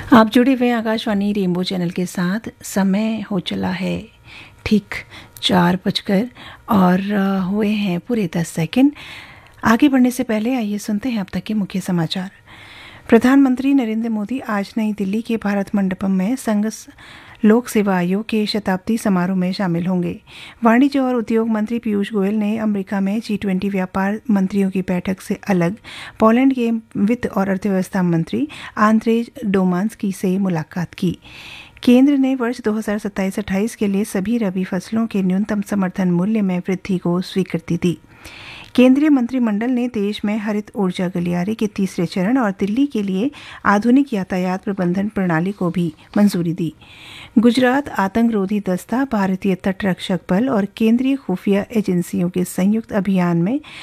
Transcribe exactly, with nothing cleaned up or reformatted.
आप जुड़े हुए हैं आकाशवाणी रेनबो चैनल के साथ। समय हो चला है ठीक चार बजकर और अ, हुए हैं पूरे दस सेकंड। आगे बढ़ने से पहले आइए सुनते हैं अब तक के मुख्य समाचार। प्रधानमंत्री नरेंद्र मोदी आज नई दिल्ली के भारत मंडपम में संघ लोक सेवा आयोग के शताब्दी समारोह में शामिल होंगे। वाणिज्य और उद्योग मंत्री पीयूष गोयल ने अमेरिका में जी ट्वेंटी व्यापार मंत्रियों की बैठक से अलग पोलैंड के वित्त और अर्थव्यवस्था मंत्री आंद्रेज डोमांस्की से मुलाकात की। केंद्र ने वर्ष दो हज़ार सत्ताईस अट्ठाईस के लिए सभी रबी फसलों के न्यूनतम समर्थन मूल्य में वृद्धि को स्वीकृति दी। केंद्रीय मंत्रिमंडल ने देश में हरित ऊर्जा गलियारे के तीसरे चरण और दिल्ली के लिए आधुनिक यातायात प्रबंधन प्रणाली को भी मंजूरी दी। गुजरात आतंकरोधी दस्ता, भारतीय तटरक्षक बल और केंद्रीय खुफिया एजेंसियों के संयुक्त अभियान में